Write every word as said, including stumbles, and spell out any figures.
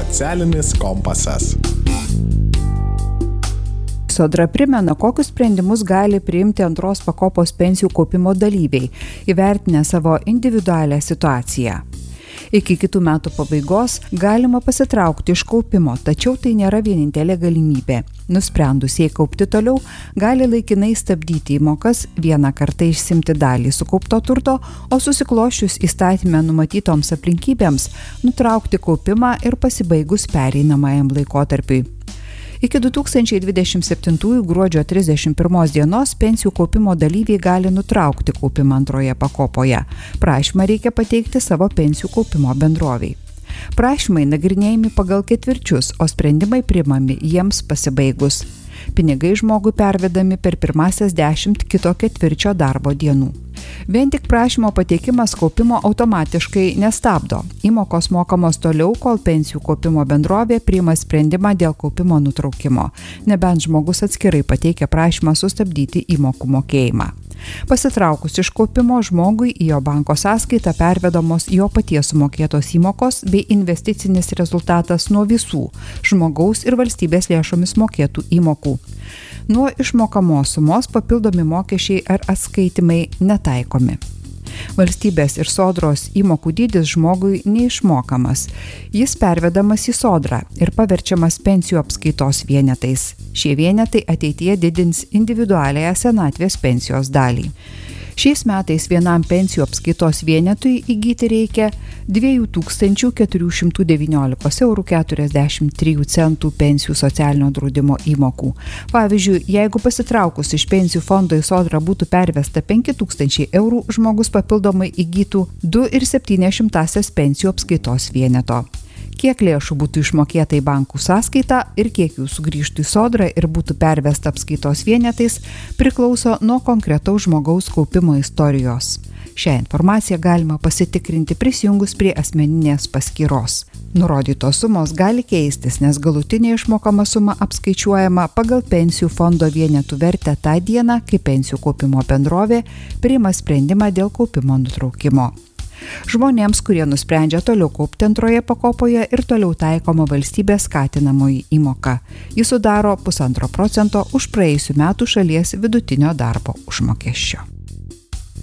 Socialinis kompasas. Sodra primena, kokius sprendimus gali priimti antros pakopos pensijų kaupimo dalyviai, įvertinę savo individualią situaciją. Iki kitų metų pabaigos galima pasitraukti iš kaupimo, tačiau tai nėra vienintelė galimybė. Nusprendusieji kaupti toliau, gali laikinai stabdyti įmokas, vieną kartą išsimti dalį sukaupto turto, o susiklošius įstatyme numatytoms aplinkybėms, nutraukti kaupimą ir pasibaigus pereinamajam laikotarpiui. Iki du tūkstančiai dvidešimt septintųjų gruodžio trisdešimt pirmos dienos pensijų kaupimo dalyviai gali nutraukti kaupimą antroje pakopoje. Prašymą reikia pateikti savo pensijų kaupimo bendrovei. Prašymai nagrinėjami pagal ketvirčius, o sprendimai priimami jiems pasibaigus. Pinigai žmogui pervedami per pirmasias dešimt kito ketvirčio darbo dienų. Vien tik prašymo pateikimas kaupimo automatiškai nestabdo. Įmokos mokamos toliau, kol pensijų kaupimo bendrovė priima sprendimą dėl kaupimo nutraukimo, nebent žmogus atskirai pateikia prašymą sustabdyti įmokų mokėjimą. Pasitraukus iš kaupimo žmogui į jo banko sąskaitą pervedamos jo paties sumokėtos įmokos bei investicinis rezultatas nuo visų žmogaus ir valstybės lėšomis mokėtų įmokų. Nuo išmokamos sumos papildomi mokesčiai ar atskaitimai netaikomi. Valstybės ir sodros įmokų dydis žmogui neišmokamas. Jis pervedamas į sodrą ir paverčiamas pensijų apskaitos vienetais. Šie vienetai ateityje didins individualiąją senatvės pensijos dalį. Šiais metais vienam pensijų apskaitos vienetui įgyti reikia dvi tūkstančius keturi šimtai devyniolika eurų keturiasdešimt trijų centų pensijų socialinio draudimo įmokų. Pavyzdžiui, jeigu pasitraukus iš pensijų fondo į sodrą būtų pervesta penki tūkstančiai eurų, žmogus papildomai įgytų du ir septynias šimtąsias pensijų apskaitos vieneto. Kiek lėšų būtų išmokėta į bankų sąskaitą ir kiek jų sugrįžtų į sodrą ir būtų pervesta apskaitos vienetais, priklauso nuo konkretaus žmogaus kaupimo istorijos. Šią informaciją galima pasitikrinti prisijungus prie asmeninės paskyros. Nurodytos sumos gali keistis, nes galutinė išmokama suma apskaičiuojama pagal pensijų fondo vienetų vertę tą dieną, kai pensijų kaupimo bendrovė priima sprendimą dėl kaupimo nutraukimo. Žmonėms, kurie nusprendžia toliau kaupti antroje pakopoje ir toliau taikoma valstybės skatinamoji įmoka. Jis sudaro pusantro procento už praėjusių metų šalies vidutinio darbo užmokesčio.